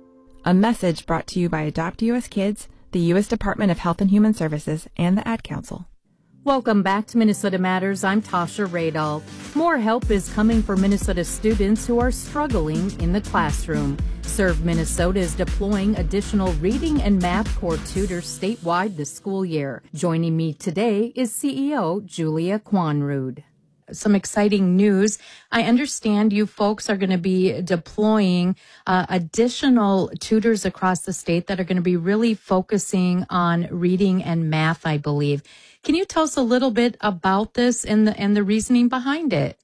A message brought to you by Adopt U S Kids, the U S Department of Health and Human Services, and the Ad Council. Welcome back to Minnesota Matters. I'm Tasha Radal. More help is coming for Minnesota students who are struggling in the classroom. Serve Minnesota is deploying additional reading and math core tutors statewide this school year. Joining me today is C E O Julia Quanrud. Some exciting news. I understand you folks are going to be deploying uh, additional tutors across the state that are going to be really focusing on reading and math, I believe. Can you tell us a little bit about this and the and the reasoning behind it?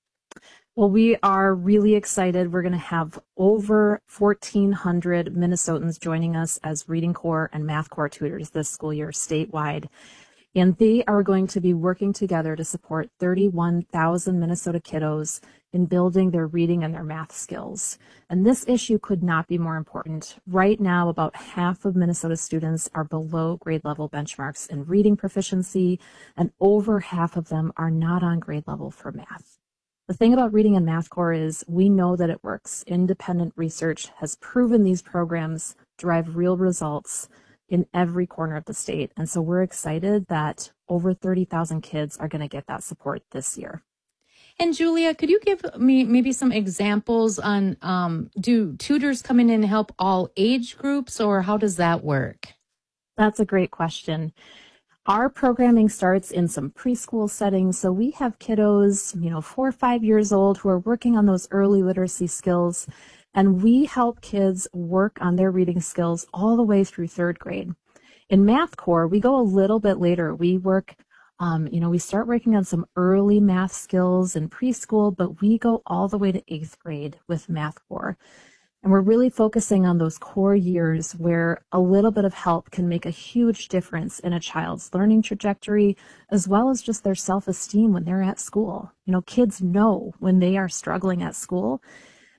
Well, we are really excited. We're going to have over fourteen hundred Minnesotans joining us as reading core and math core tutors this school year statewide. And they are going to be working together to support thirty-one thousand Minnesota kiddos in building their reading and their math skills. And this issue could not be more important. Right now, about half of Minnesota students are below grade level benchmarks in reading proficiency, and over half of them are not on grade level for math. The thing about reading and math core is we know that it works. Independent research has proven these programs drive real results in every corner of the state. And so we're excited that over thirty thousand kids are going to get that support this year. And Julia, could you give me maybe some examples on, um, do tutors come in and help all age groups, or how does that work? That's a great question. Our programming starts in some preschool settings. So we have kiddos, you know, four or five years old who are working on those early literacy skills. And we help kids work on their reading skills all the way through third grade. In Math Core, we go a little bit later. We work, um, you know, we start working on some early math skills in preschool, but we go all the way to eighth grade with Math Core. And we're really focusing on those core years where a little bit of help can make a huge difference in a child's learning trajectory, as well as just their self-esteem when they're at school. You know, kids know when they are struggling at school,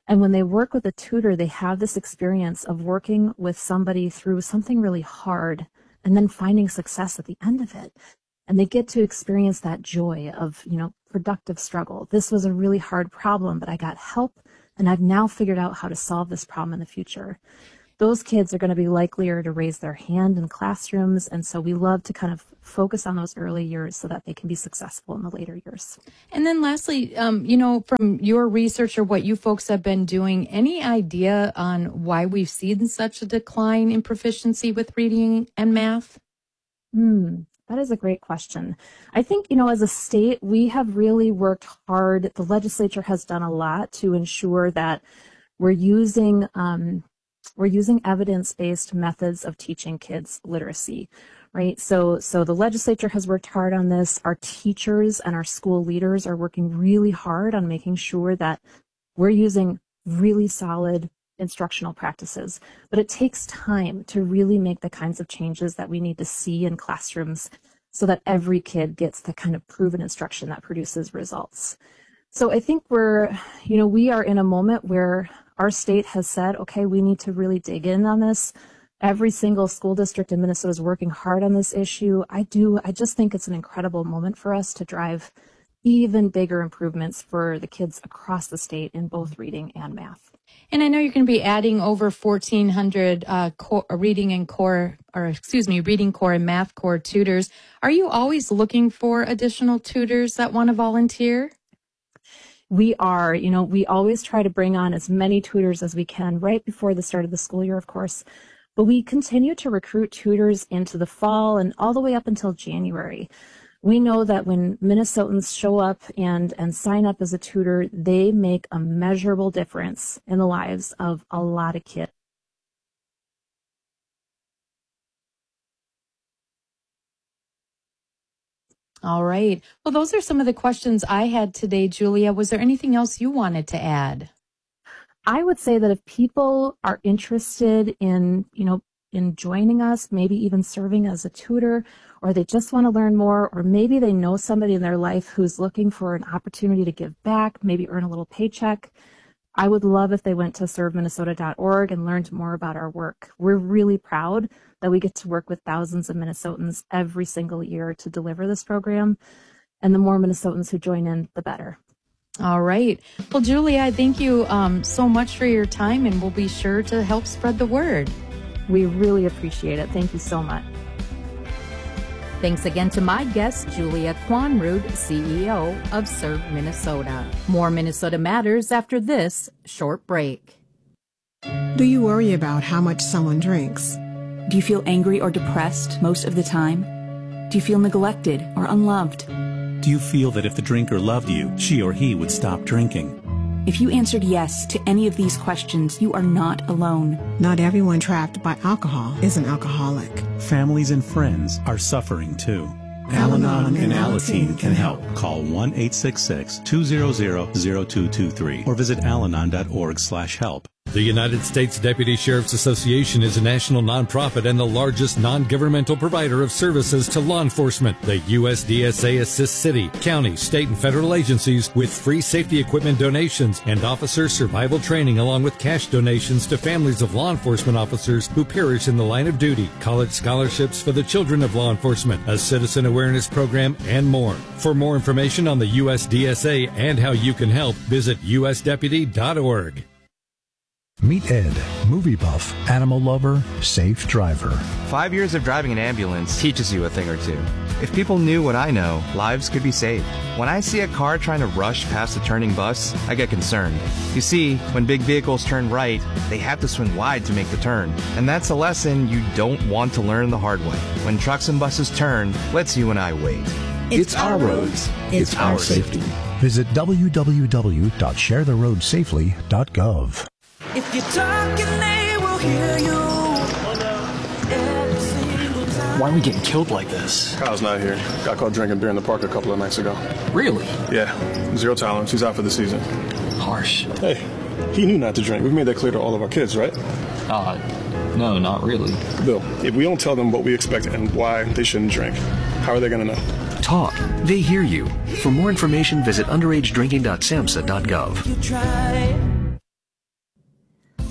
And when they work with a tutor, they have this experience of working with somebody through something really hard and then finding success at the end of it. And they get to experience that joy of, you know, productive struggle. This was a really hard problem, but I got help, and I've now figured out how to solve this problem in the future. Those kids are going to be likelier to raise their hand in classrooms, and so we love to kind of focus on those early years so that they can be successful in the later years. And then lastly, um, you know, from your research or what you folks have been doing, any idea on why we've seen such a decline in proficiency with reading and math? Hmm. That is a great question. I think, you know, as a state, we have really worked hard. The legislature has done a lot to ensure that we're using um, we're using evidence-based methods of teaching kids literacy, right? So, so the legislature has worked hard on this. Our teachers and our school leaders are working really hard on making sure that we're using really solid instructional practices, but it takes time to really make the kinds of changes that we need to see in classrooms so that every kid gets the kind of proven instruction that produces results. So I think we're, you know, we are in a moment where our state has said, okay, we need to really dig in on this. Every single school district in Minnesota is working hard on this issue. I do, I just think it's an incredible moment for us to drive even bigger improvements for the kids across the state in both reading and math. And I know you're going to be adding over fourteen hundred uh, core, reading and core, or excuse me, reading core and math core tutors. Are you always looking for additional tutors that want to volunteer? We are, you know, we always try to bring on as many tutors as we can right before the start of the school year, of course. But we continue to recruit tutors into the fall and all the way up until January. We know that when Minnesotans show up and, and sign up as a tutor, they make a measurable difference in the lives of a lot of kids. All right. Well, those are some of the questions I had today, Julia. Was there anything else you wanted to add? I would say that if people are interested in, you know, in joining us, maybe even serving as a tutor, or they just want to learn more, or maybe they know somebody in their life who's looking for an opportunity to give back, maybe earn a little paycheck, I would love if they went to serve minnesota dot org and learned more about our work. We're really proud that we get to work with thousands of Minnesotans every single year to deliver this program. And the more Minnesotans who join in, the better. All right. Well, Julia, thank you um, so much for your time, and we'll be sure to help spread the word. We really appreciate it. Thank you so much. Thanks again to my guest, Julia Quanrud, C E O of Serve Minnesota. More Minnesota Matters after this short break. Do you worry about how much someone drinks? Do you feel angry or depressed most of the time? Do you feel neglected or unloved? Do you feel that if the drinker loved you, she or he would stop drinking? If you answered yes to any of these questions, you are not alone. Not everyone trapped by alcohol is an alcoholic. Families and friends are suffering too. Al-Anon and Alateen can help. Call one eight six six, two zero zero, zero two two three or visit alanon dot org slash help. The United States Deputy Sheriff's Association is a national nonprofit and the largest non-governmental provider of services to law enforcement. The U S D S A assists city, county, state, and federal agencies with free safety equipment donations and officer survival training, along with cash donations to families of law enforcement officers who perish in the line of duty, college scholarships for the children of law enforcement, a citizen awareness program, and more. For more information on the U S D S A and how you can help, visit u s deputy dot org. Meet Ed, movie buff, animal lover, safe driver. Five years of driving an ambulance teaches you a thing or two. If people knew what I know, lives could be saved. When I see a car trying to rush past a turning bus, I get concerned. You see, when big vehicles turn right, they have to swing wide to make the turn. And that's a lesson you don't want to learn the hard way. When trucks and buses turn, let's you and I wait. It's, it's our roads. It's, it's our safety. Visit w w w dot share the road safely dot gov. If you're talking, they will hear you. Why are we getting killed like this? Kyle's not here. Got caught drinking beer in the park a couple of nights ago. Really? Yeah. Zero tolerance. He's out for the season. Harsh. Hey, he knew not to drink. We've made that clear to all of our kids, right? Uh, no, not really. Bill, if we don't tell them what we expect and why they shouldn't drink, how are they going to know? Talk. They hear you. For more information, visit underage drinking dot samhsa dot gov. You try.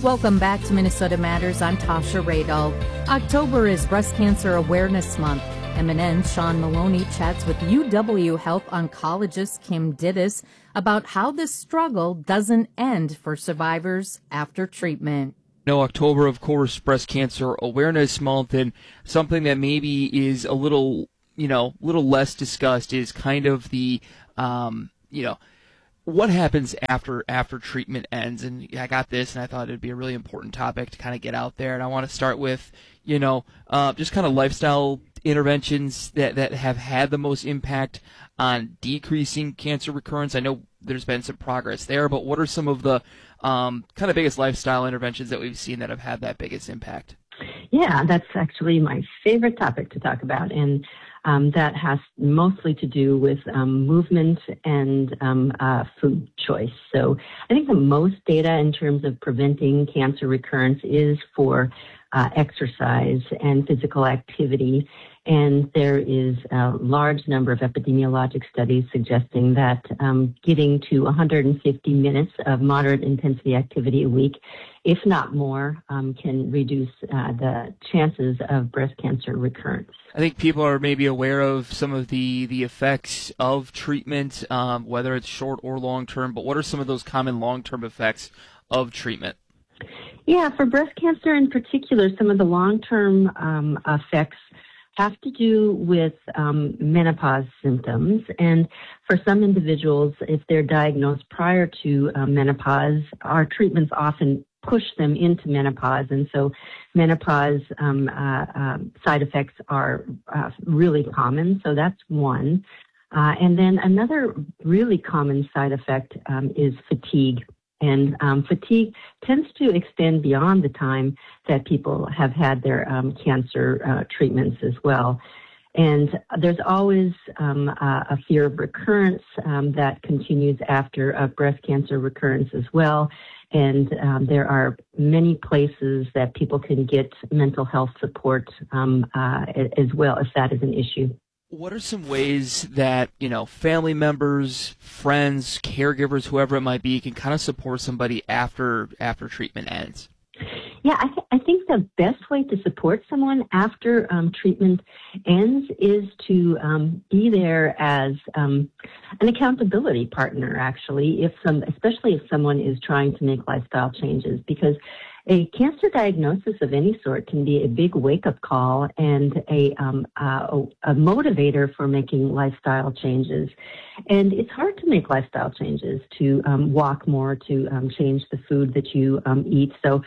Welcome back to Minnesota Matters. I'm Tasha Radel. October is Breast Cancer Awareness Month. M N N's Sean Maloney chats with U W Health oncologist Kim Dittis about how this struggle doesn't end for survivors after treatment. No, October, of course, Breast Cancer Awareness Month, and something that maybe is a little, you know, little less discussed is kind of the, um, you know, what happens after after treatment ends. And I got this, and I thought it'd be a really important topic to kind of get out there. And I want to start with, you know, uh, just kind of lifestyle interventions that, that have had the most impact on decreasing cancer recurrence. I know there's been some progress there, but what are some of the um, kind of biggest lifestyle interventions that we've seen that have had that biggest impact? Yeah, that's actually my favorite topic to talk about, and um, that has mostly to do with um, movement and um, uh, food choice. So I think the most data in terms of preventing cancer recurrence is for uh, exercise and physical activity. And there is a large number of epidemiologic studies suggesting that um, getting to one hundred fifty minutes of moderate intensity activity a week, if not more, um, can reduce uh, the chances of breast cancer recurrence. I think people are maybe aware of some of the, the effects of treatment, um, whether it's short or long term, but what are some of those common long-term effects of treatment? Yeah, for breast cancer in particular, some of the long-term um, effects have to do with um, menopause symptoms. And for some individuals, if they're diagnosed prior to uh, menopause, our treatments often push them into menopause. And so menopause um, uh, uh, side effects are uh, really common. So that's one. Uh, and then another really common side effect um, is fatigue. And um, fatigue tends to extend beyond the time that people have had their um, cancer uh, treatments as well. And there's always um, a, a fear of recurrence um, that continues after a breast cancer recurrence as well. And um, there are many places that people can get mental health support um, uh, as well, if that is an issue. What are some ways that, you know, family members, friends, caregivers, whoever it might be, can kind of support somebody after after treatment ends? Yeah, I, th- I think the best way to support someone after um, treatment ends is to um, be there as um, an accountability partner, actually, if some, especially if someone is trying to make lifestyle changes, because a cancer diagnosis of any sort can be a big wake-up call and a, um, uh, a motivator for making lifestyle changes. And it's hard to make lifestyle changes, to um, walk more, to um, change the food that you um, eat. So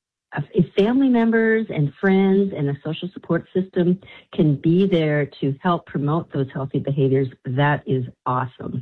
if family members and friends and a social support system can be there to help promote those healthy behaviors, that is awesome.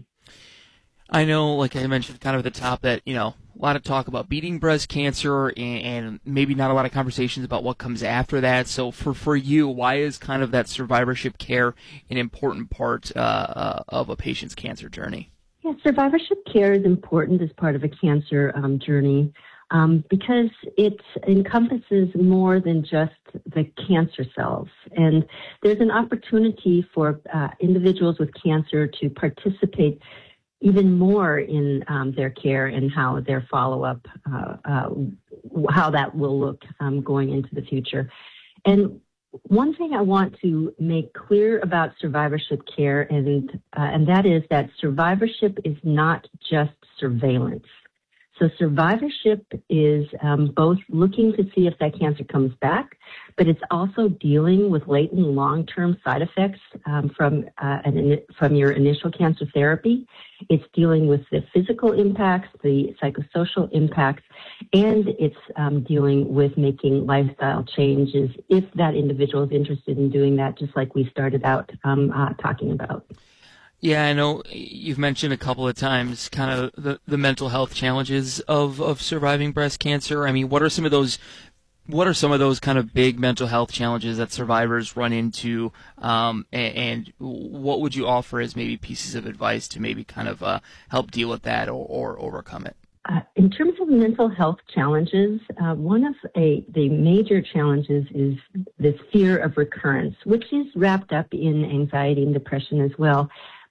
I know, like I mentioned kind of at the top, that, you know, a lot of talk about beating breast cancer and, and maybe not a lot of conversations about what comes after that. So for, for you, why is kind of that survivorship care an important part uh, uh, of a patient's cancer journey? Yeah, survivorship care is important as part of a cancer um, journey. Um, because it encompasses more than just the cancer cells. And there's an opportunity for uh, individuals with cancer to participate even more in um, their care and how their follow-up, uh, uh, how that will look um, going into the future. And one thing I want to make clear about survivorship care, and, uh, and that is that survivorship is not just surveillance. So survivorship is um, both looking to see if that cancer comes back, but it's also dealing with latent long-term side effects um, from uh, an, from your initial cancer therapy. It's dealing with the physical impacts, the psychosocial impacts, and it's um, dealing with making lifestyle changes if that individual is interested in doing that, just like we started out um, uh, talking about. Yeah, I know you've mentioned a couple of times kind of the, the mental health challenges of, of surviving breast cancer. I mean, what are some of those what are some of those kind of big mental health challenges that survivors run into, um, and, and what would you offer as maybe pieces of advice to maybe kind of uh, help deal with that or, or overcome it? Uh, in terms of mental health challenges, uh, one of a, the major challenges is this fear of recurrence, which is wrapped up in anxiety and depression as well.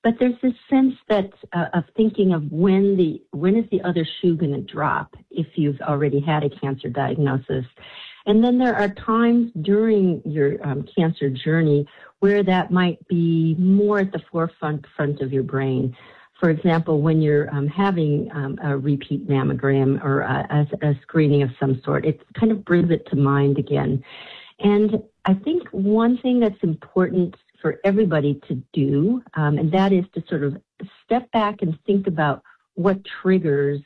but there's this sense that uh, of thinking of when the when is the other shoe going to drop if you've already had a cancer diagnosis. And then there are times during your um, cancer journey where that might be more at the forefront front of your brain. For example, when you're um, having um, a repeat mammogram or a, a, a screening of some sort, it kind of brings it to mind again. And I think one thing that's important for everybody to do, um, and that is to sort of step back and think about what triggers